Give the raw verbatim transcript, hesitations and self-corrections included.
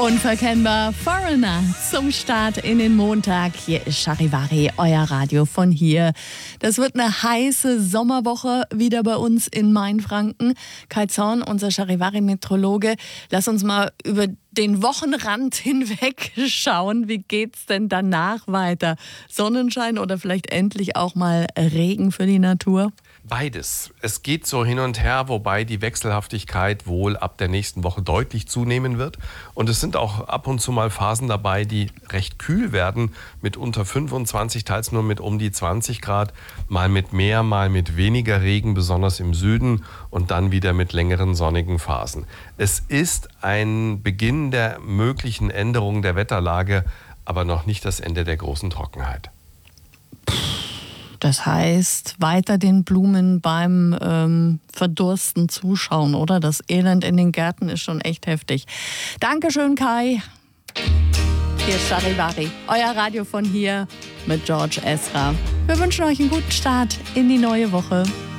Unverkennbar Foreigner zum Start in den Montag. Hier ist Charivari, euer Radio von hier. Das wird eine heiße Sommerwoche wieder bei uns in Mainfranken. Kai Zorn, unser Charivari-Meteorologe, lass uns mal über den Wochenrand hinweg schauen. Wie geht's denn danach weiter? Sonnenschein oder vielleicht endlich auch mal Regen für die Natur? Beides. Es geht so hin und her, wobei die Wechselhaftigkeit wohl ab der nächsten Woche deutlich zunehmen wird. Und es sind auch ab und zu mal Phasen dabei, die recht kühl werden, mit unter fünfundzwanzig, teils nur mit um die zwanzig Grad, mal mit mehr, mal mit weniger Regen, besonders im Süden, und dann wieder mit längeren sonnigen Phasen. Es ist ein Beginn der möglichen Änderung der Wetterlage, aber noch nicht das Ende der großen Trockenheit. Das heißt, weiter den Blumen beim ähm, Verdursten zuschauen, oder? Das Elend in den Gärten ist schon echt heftig. Dankeschön, Kai. Hier ist Charivari, euer Radio von hier mit George Ezra. Wir wünschen euch einen guten Start in die neue Woche.